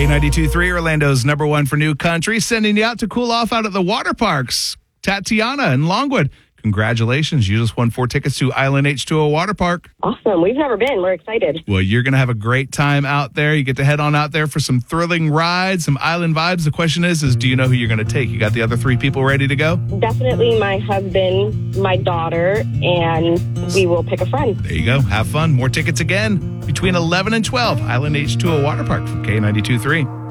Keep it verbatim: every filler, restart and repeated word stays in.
K ninety-two point three, Orlando's number one for new country, sending you out to cool off out at the water parks. Tatiana in Longwood, congratulations. You just won four tickets to Island H two O Water Park. Awesome. We've never been. We're excited. Well, you're going to have a great time out there. You get to head on out there for some thrilling rides, some island vibes. The question is, is do you know who you're going to take? You got the other three people ready to go? Definitely my husband, my daughter, and we will pick a friend. There you go. Have fun. More tickets again between eleven and twelve. Island H two O Water Park from K ninety-two point three.